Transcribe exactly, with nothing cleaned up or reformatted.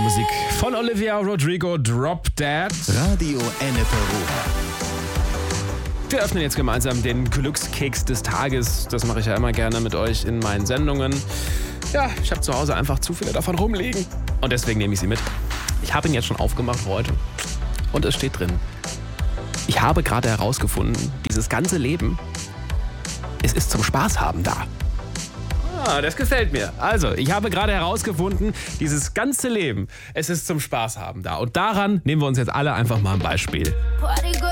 Musik von Olivia Rodrigo, Drop Dead. Radio Ennepe-Ruhr. Wir öffnen jetzt gemeinsam den Glückskeks des Tages. Das mache ich ja immer gerne mit euch in meinen Sendungen. Ja, ich habe zu Hause einfach zu viele davon rumliegen. Und deswegen nehme ich sie mit. Ich habe ihn jetzt schon aufgemacht für heute. Und es steht drin: Ich habe gerade herausgefunden, dieses ganze Leben, es ist zum Spaß haben da. Ah, das gefällt mir. Also, ich habe gerade herausgefunden, dieses ganze Leben, es ist zum Spaß haben da. Und daran nehmen wir uns jetzt alle einfach mal ein Beispiel.